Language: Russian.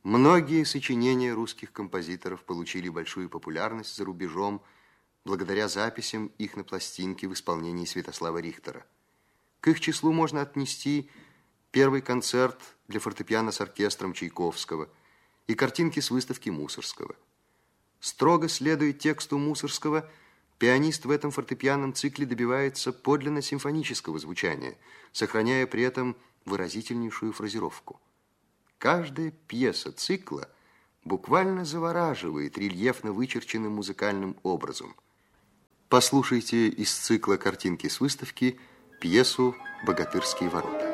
Многие сочинения русских композиторов получили большую популярность за рубежом благодаря записям их на пластинке в исполнении Святослава Рихтера. К их числу можно отнести первый концерт для фортепиано с оркестром Чайковского и картинки с выставки Мусоргского. Строго следуя тексту Мусоргского, пианист в этом фортепианном цикле добивается подлинно симфонического звучания, сохраняя при этом выразительнейшую фразировку. Каждая пьеса цикла буквально завораживает рельефно вычерченным музыкальным образом. Послушайте из цикла «Картинки с выставки» пьесу «Богатырские ворота».